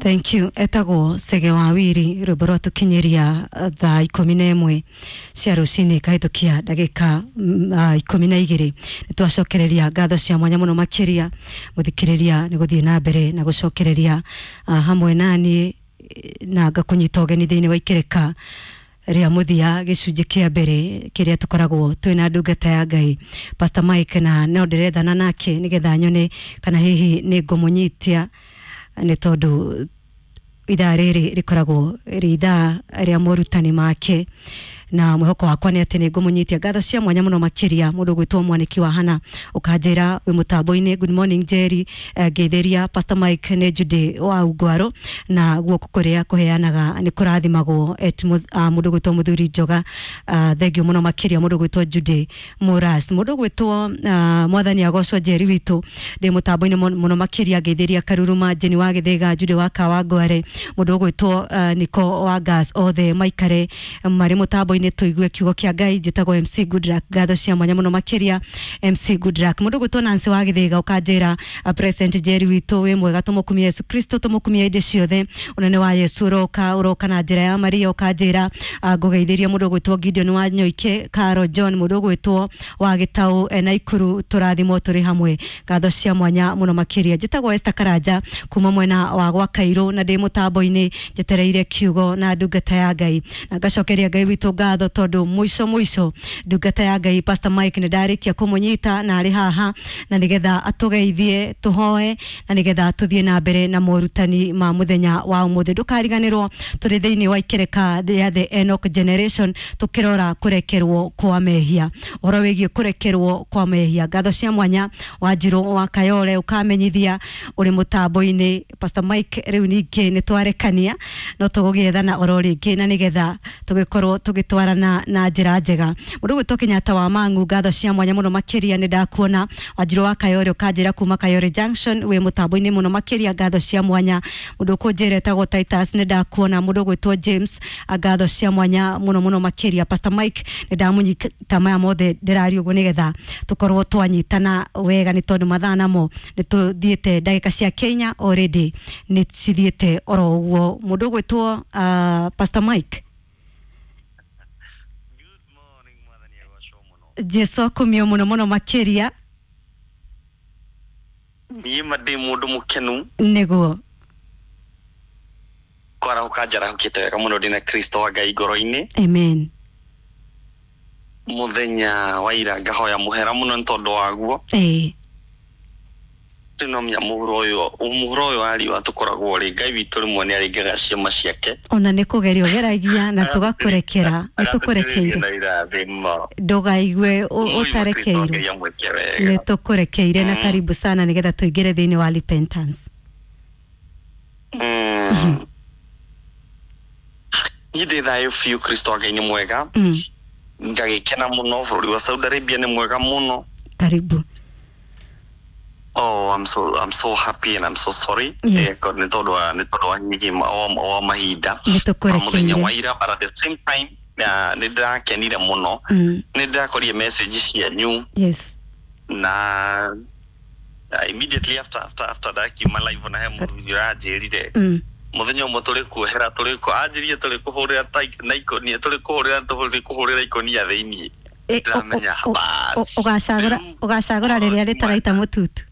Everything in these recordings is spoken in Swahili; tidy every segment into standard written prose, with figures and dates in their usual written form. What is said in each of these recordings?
Thank you. Etago Sege Wawiri rwimbo tukinyeria thaa 11 cia rucini kahitukia ndagika 12 nitwacokereria ngatho cia mwanya muno makiria muthikiriria ni guthie na mbere na gucokereria hamwe nani na ngakunyita ugeni thiini wa ikereka ria muthia gicunji kia mbere kiria tukoragwo twina ndungata ya Ngai Pastor Mike na no ndirethana nake nigetha nyone kana hihi ni ngumunyitia ni tondu ithaa riri rikoragwo rithaa ria morutani make na mwihoko wakwa ni ati ni ngumunyitia ngatho cia mwanya muno makiria mundu gwitwo Mwaniki wa Hana ukanjira wi mutambo-ini. Good morning Jerry ngetheria Pastor Mike ne Jude wa Ugwaro na guoko kuria kuheanaga ni kurathimagwo mundu gwitwo Muthuri Njoga thengio muno makiria mundu gwitwo Jude Muras mundu gwitwo mwathani agocwo Jerry witu ndi mutambo-ini muno makiria ngetheria Karuruma Jeni wa Githega Jude wa Kawangware mundu gwitwo Niko wa Gas othe maikare mari mutambo ni tuigue kiugo kia Ngai jitagwo MC Goodluck ngatho cia mwanya muno makiria MC Goodluck mundu gwitwo Nancy wa Githega ukanjira President Jerry witu we mwega tumukumia Yesu Kristo tumukumia inde ciothe unene wa Yesu uroka na njira ya Maria ukanjira ngugeithiria mundu gwitwo Gideon wa Nyoike Karo John mundu gwitwo wa Gitau na Ikuru turathimo turi hamwe ngatho cia mwanya muno makiria jitagwo Esther Karanja kuma mwena wa gwa Kairo na ndi mutambo-ini jetereire kiugo na ndungata ya Ngai na ngacokeria Ngai witu ngatho tondu mwico ndungata ya Ngai Pastor Mike ni ndarikia kumunyita na ari haha na nigetha atugeithie tuhoe na nigetha tuthie na mbere na morutani ma muthenya wa umuthi ndukariganirwo turi thiini wa ikereka ya the Enoch generation tukirora kurekerwo kwa mehia oro wigie kurekerwo kwa mehia ngatho cia mwanya wa Njiro wa Kayole ukamenyithia uri mutambo-ini Pastor Mike riu ningi ni twarekania no tugugiethana oro ringi na nigetha tugikorwo tugitwarana na njira njega mundu gwitwo Kenyatta wa Mangu ngatho cia mwanya muno makiria ni ndakuona wa Njiro wa Kayole ukanjira kuma Kayole Junction we mutambo-ini muno makiria ngatho cia mwanya mundu kunjire tago Titus ni ndakuona mundu gwitwo James ngatho cia mwanya muno makiria Pastor Mike ni ndamunyita maya mothe ndirario go nigetha tukorwo twanyitana wega ni tondu mathana mo ni tuthiete ndagika cia Kenya already ni cithiete oro uguo mundu gwitwo Pastor Mike Jesu kumio muno makiria Yima de mundu mukenu nego kwara ukajara hukite wega muno dina Kristo wa Ngai ngoro-ini amen muthenya wa ira ngahoya muhera muno ntondu waguo tinomya muhuro uyu ari watukoragwo ri Ngai witu rimwe ni aringaga ciama ciake ona ni kugerio geragia na tugakurekera nitukurekeire ndugaigue utarekeire nitukurekeire na karibu sana nigetha tuingire thiini wa repentance Yide thayo fiu Kristo Ngai ni mwega ngagikena muno bũrũri wa Saudi Arabia ni mwega muno karibu. Oh, I'm so happy and I'm so sorry. Yes. God ni todo wa nyima o mahida. Nitukurekeire. Waira but at the same time ni ndakenire muno. Ni ndakorie message cia new. Yes. Na immediately after that my life on him yajirire. Muthenya umwe turi kuhera turi ko ajirie turi kuhurira na ikoni turi kuhurira ikoni ya thiini. Ndamenya bas. Ugacagura riria ritaraita mututu.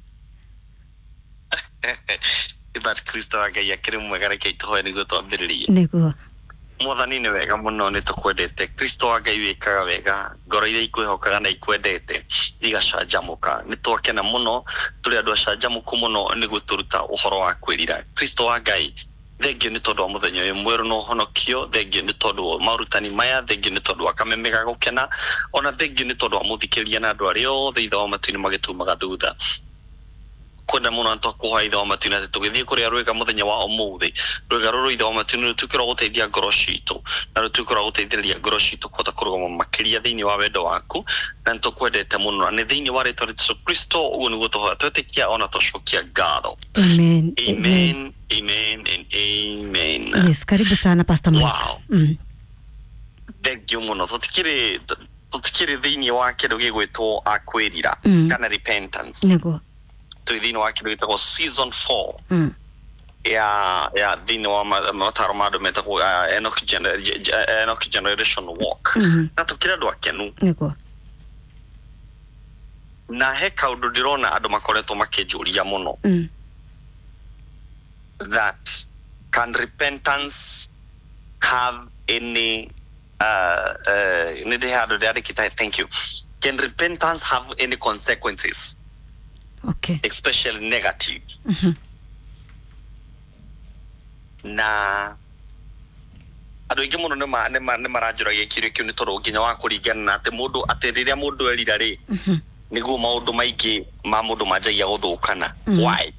But Kristo wa Ngai akiri mwega reke ituhoe niguo twambiririe. Niguo. Mwathani ni wega muno ni tukwendete. Kristo wa Ngai wikaga wega ngoro iria ikwihokaga na ikwendete igacanjamuka ni twakena muno turi andu acanjamuku muno niguo turuta uhoro wa kwirira. Kristo wa Ngai thengio ni tondu wa muthenya uyu mweru no honokio thengio ni tondu wa marutani maya thengio ni tondu wa kamemega gukena ona thengio ni tondu wa muthikiria na andu aria othe itha wa matuni magitumaga thutha kwenda muno ntokuhoya itha wa matuni ati tugithie kuria rwega muthenya wa umuthi rwega ruru itha wa matuni rutukira guteithia ngoro citu na rutukira guteithĩrĩria ngoro citu kota kurugama makiria thiini wa wendo waku na ntukwendete muno ni thiini wa ritwa Yesu Kristo uguo niguo tuhoya twetikia ona tucokia ngatho. Amen. Amen. Amen and amen. Yes, karibu sana Pastor Mike. Wow. Thank you muno. Tutikire thiini wa kindu gigwitwo akwirira kana repentance. Nego. Tuithini wa kindu gitagwo season 4. ya thini wa mataro madu metako Enoch Generation Walk na tukira ndo akenu niko na he kaundu ndirona andu makoretwo makijuria muno that can repentance have any thank you, can repentance have any consequences? Okay, especially negative. Na ado ingi muno ne marajuragia kirio kiu ni toro nginya wa kuringana na ate mundu ateriria mundu erira ri niguo maundu maingi ma mundu manjagia guthukana. Why?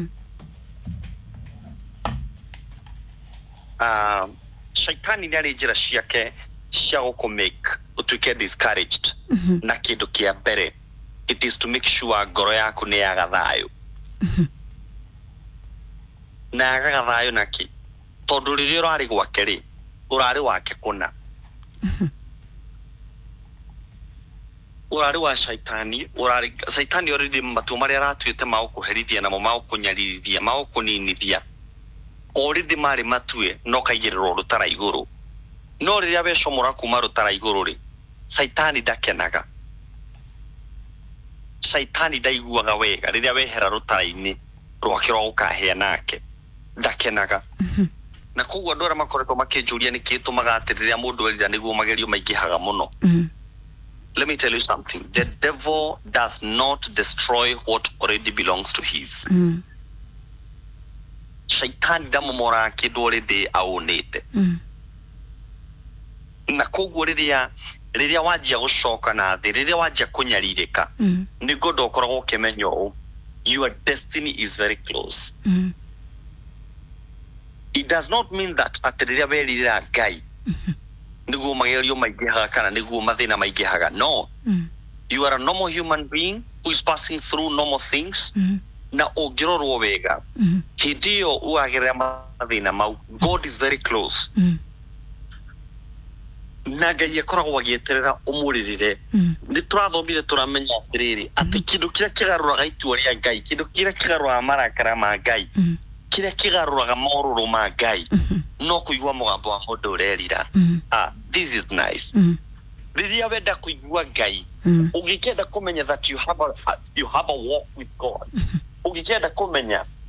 Shaitani ni ari njira ciake cia gukumake utuike discouraged na kindu kia mbere, it is to make sure ngoro yaku ni yaga thayo. Na yaga thayo naki tondu riria urari gwake ri urari wake kuna urari wa shaitani already matu maria aratuite ma gukuherithia na ma gukunyarithia ma gukuninithia already mari matue no kaigiriro rutara iguru. No riria wecomora kuma rutara iguru ri shaitani ndakenaga, shaitani ndaiguaga wega riria wehera rutara-ini rwake rwa gukahia nake ndakenaga. Na koguo andũ arĩa makoretwo makĩnjũria nĩkĩ gĩtũmaga atĩ rĩrĩa mũndũ erira nĩguo magerio maingĩhaga mũno. Let me tell you something. The devil does not destroy what already belongs to his. Shaitani ndamũmoraga kĩndũ already aũnĩte. Na koguo rĩrĩa wanjia gũcoka na thĩ, rĩrĩa wanjia kũnyarirĩka, nĩguo ndũkoragwo ũkĩmenya ũũ, your destiny is very close. It does not mean that atĩ rĩrĩa werirĩra Ngai nĩguo magerio maingĩhaga kana nĩguo mathĩna maingĩhaga. No. You are a normal human being who is passing through normal things. Na ũngĩrorwo wega hĩndĩ ĩyo ũragerera mathĩna mau, God is very close. Na Ngai akoragwo agĩeterera ũmũrĩrĩre. Nĩ tũrathomire tũramenya atĩrĩrĩ atĩ kĩndũ kĩrĩa kĩgarũraga itua rĩa Ngai, kĩndũ kĩrĩa kĩgarũraga marakara ma Ngai, kĩrĩa kĩgarũraga maũrũrũ ma Ngai no kũigua mũgambo wa mũndũ ũrerira. This is nice. Rĩrĩa wenda kũigua Ngai, ũngĩkenda kũmenya that you have a walk with God, ũngĩkenda kũmenya